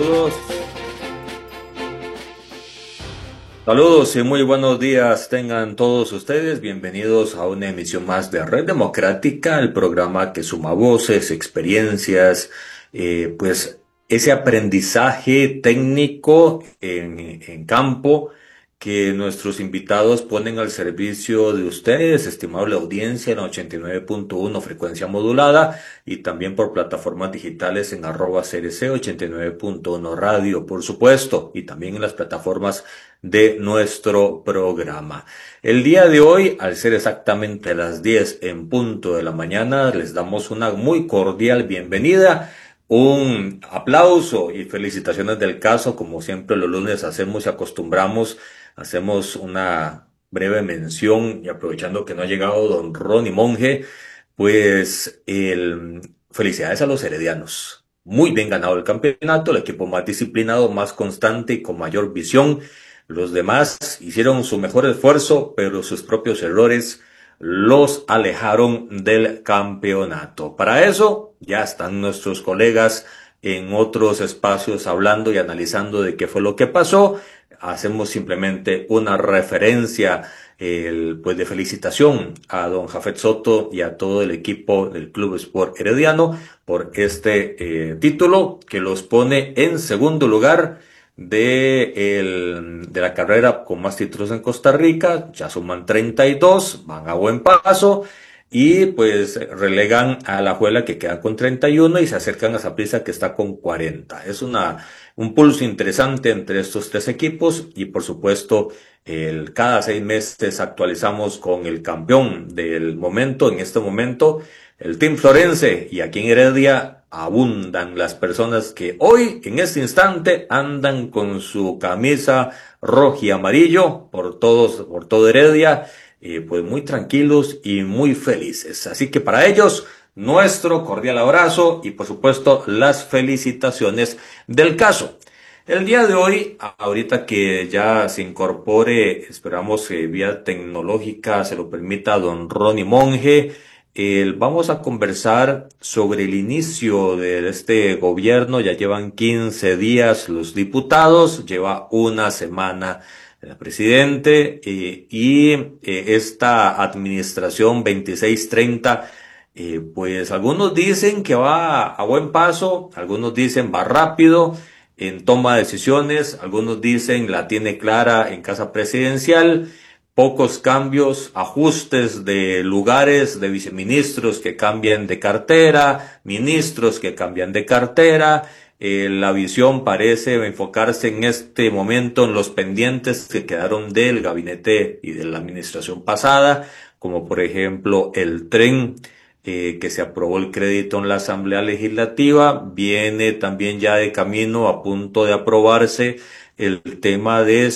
Saludos, saludos y muy buenos días tengan todos ustedes. Bienvenidos a una emisión más de Red Democrática, el programa que suma voces, experiencias, pues ese aprendizaje técnico en campo que nuestros invitados ponen al servicio de ustedes, estimable audiencia, en 89.1 frecuencia modulada y también por plataformas digitales en @CRC 89.1 radio, por supuesto, y también en las plataformas de nuestro programa. El día de hoy, al ser exactamente las 10 en punto de la mañana, les damos una muy cordial bienvenida. Un aplauso y felicitaciones del caso, como siempre los lunes hacemos y acostumbramos. Hacemos una breve mención y aprovechando que no ha llegado don Ronnie Monge, pues felicidades a los heredianos. Muy bien ganado el campeonato, el equipo más disciplinado, más constante y con mayor visión. Los demás hicieron su mejor esfuerzo, pero sus propios errores los alejaron del campeonato. Para eso ya están nuestros colegas en otros espacios hablando y analizando de qué fue lo que pasó. Hacemos simplemente una referencia pues de felicitación a don Jafet Soto y a todo el equipo del Club Sport Herediano por este título que los pone en segundo lugar de la carrera con más títulos en Costa Rica. Ya suman 32, van a buen paso y pues relegan a la Juela que queda con 31 y se acercan a Saprissa que está con 40. Es un pulso interesante entre estos tres equipos y por supuesto cada 6 meses actualizamos con el campeón del momento, en este momento el Team Florense, y aquí en Heredia abundan las personas que hoy en este instante andan con su camisa rojo y amarillo por todo Heredia, pues muy tranquilos y muy felices. Así que para ellos nuestro cordial abrazo y por supuesto las felicitaciones del caso. El día de hoy, ahorita que ya se incorpore, esperamos que vía tecnológica se lo permita don Ronnie Monge, vamos a conversar sobre el inicio de este gobierno. Ya llevan 15 días los diputados, lleva una semana el presidente esta administración 2630. Pues algunos dicen que va a buen paso, algunos dicen va rápido en toma de decisiones, algunos dicen la tiene clara en casa presidencial, pocos cambios, ajustes de lugares, de viceministros que cambian de cartera, ministros que cambian de cartera. La visión parece enfocarse en este momento en los pendientes que quedaron del gabinete y de la administración pasada, como por ejemplo el tren, que se aprobó el crédito en la Asamblea Legislativa. Viene también ya de camino, a punto de aprobarse, el tema de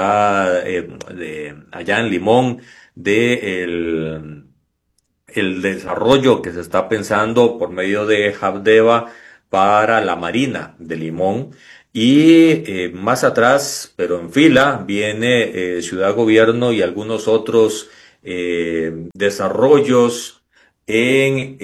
allá en Limón, de el desarrollo que se está pensando por medio de Habdeba para la Marina de Limón. Y más atrás, pero en fila, viene Ciudad Gobierno y algunos otros desarrollos en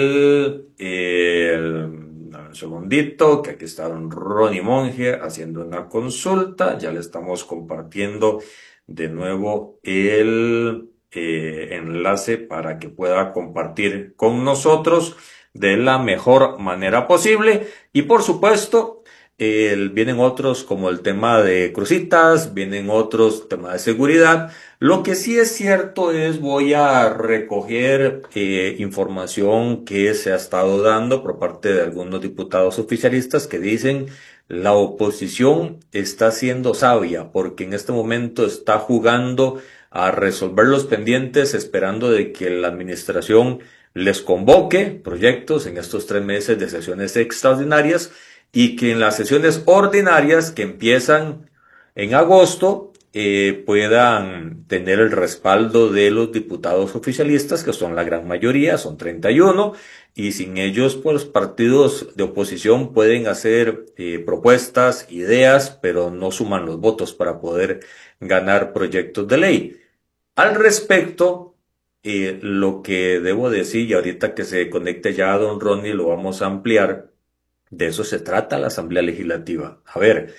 un segundito, que aquí está don Ronnie Monge haciendo una consulta. Ya le estamos compartiendo de nuevo el enlace para que pueda compartir con nosotros de la mejor manera posible. Y por supuesto, vienen otros como el tema de crucitas, vienen otros temas de seguridad. Lo que sí es cierto es, voy a recoger información que se ha estado dando por parte de algunos diputados oficialistas que dicen la oposición está siendo sabia porque en este momento está jugando a resolver los pendientes, esperando de que la administración les convoque proyectos en estos 3 meses de sesiones extraordinarias y que en las sesiones ordinarias que empiezan en agosto puedan tener el respaldo de los diputados oficialistas, que son la gran mayoría, son 31, y sin ellos, pues los partidos de oposición pueden hacer propuestas, ideas, pero no suman los votos para poder ganar proyectos de ley. Al respecto, lo que debo decir, y ahorita que se conecte ya don Ronnie lo vamos a ampliar, De eso se trata la Asamblea Legislativa. A ver,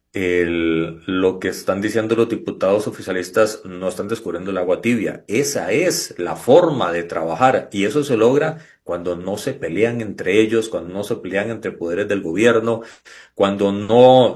lo que están diciendo los diputados oficialistas no están descubriendo el agua tibia. Esa es la forma de trabajar y eso se logra cuando no se pelean entre ellos, cuando no se pelean entre poderes del gobierno, cuando no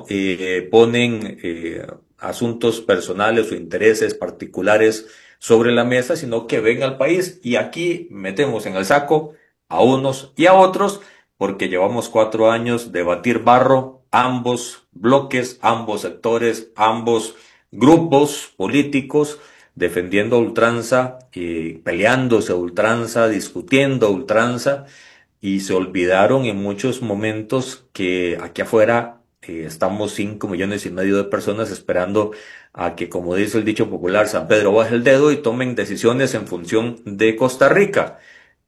ponen asuntos personales o intereses particulares sobre la mesa, sino que ven al país y aquí metemos en el saco a unos y a otros porque llevamos 4 años de batir barro, ambos bloques, ambos sectores, ambos grupos políticos, defendiendo a ultranza, peleándose a ultranza, discutiendo a ultranza, y se olvidaron en muchos momentos que aquí afuera estamos 5,5 millones de personas esperando a que, como dice el dicho popular, San Pedro baje el dedo y tomen decisiones en función de Costa Rica,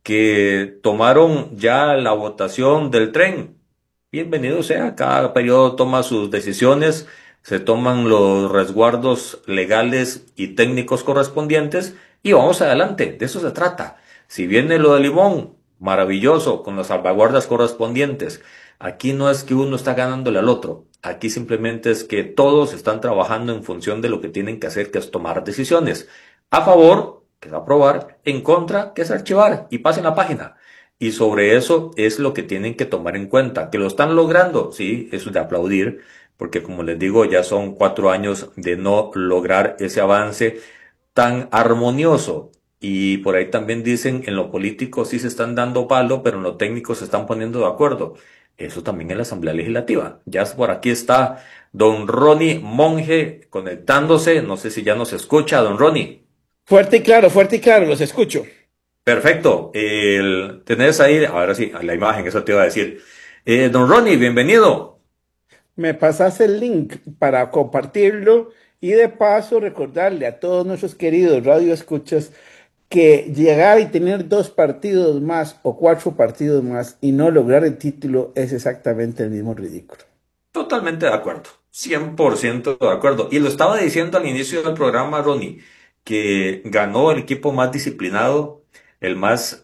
que tomaron ya la votación del tren. Bienvenido sea, cada periodo toma sus decisiones, se toman los resguardos legales y técnicos correspondientes y vamos adelante, de eso se trata. Si viene lo de Limón, maravilloso, con las salvaguardas correspondientes. Aquí no es que uno está ganándole al otro, aquí simplemente es que todos están trabajando en función de lo que tienen que hacer, que es tomar decisiones. A favor, que es aprobar, en contra, que es archivar y pasen la página. Y sobre eso es lo que tienen que tomar en cuenta. Que lo están logrando, sí, eso es de aplaudir, porque como les digo, ya son 4 años de no lograr ese avance tan armonioso. Y por ahí también dicen, en lo político sí se están dando palo, pero en lo técnico se están poniendo de acuerdo. Eso también en la Asamblea Legislativa. Ya por aquí está don Ronnie Monge conectándose. No sé si ya nos escucha, don Ronnie. Fuerte y claro, los escucho. Perfecto. Tenés ahí, ahora sí, la imagen, eso te iba a decir. Don Ronnie, bienvenido. Me pasas el link para compartirlo y de paso recordarle a todos nuestros queridos radioescuchas que llegar y tener dos partidos más o cuatro partidos más y no lograr el título es exactamente el mismo ridículo. Totalmente de acuerdo. 100% de acuerdo. Y lo estaba diciendo al inicio del programa, Ronnie, que ganó el equipo más disciplinado, el más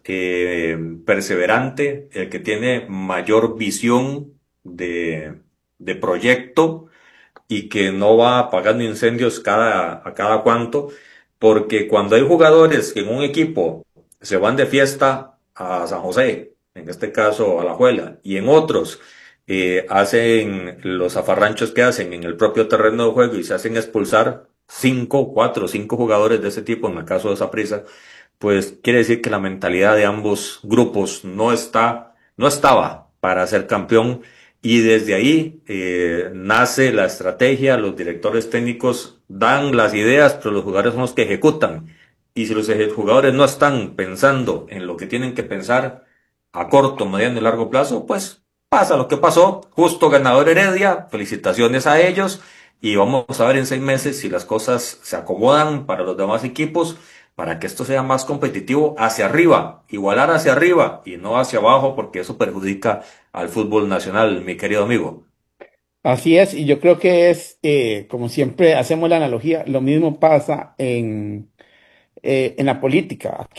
perseverante, el que tiene mayor visión de proyecto y que no va apagando incendios a cada cuanto, porque cuando hay jugadores que en un equipo se van de fiesta a San José, en este caso a La Juela, y en otros hacen los zafarranchos que hacen en el propio terreno de juego y se hacen expulsar 5, 4, 5 jugadores de ese tipo, en el caso de Saprissa, pues quiere decir que la mentalidad de ambos grupos no estaba para ser campeón y desde ahí nace la estrategia, los directores técnicos dan las ideas, pero los jugadores son los que ejecutan. Y si los jugadores no están pensando en lo que tienen que pensar a corto, mediano y largo plazo, pues pasa lo que pasó. Justo ganador Heredia, felicitaciones a ellos y vamos a ver en 6 meses si las cosas se acomodan para los demás equipos para que esto sea más competitivo hacia arriba, igualar hacia arriba y no hacia abajo, porque eso perjudica al fútbol nacional, mi querido amigo. Así es, y yo creo que es, como siempre hacemos la analogía, lo mismo pasa en la política.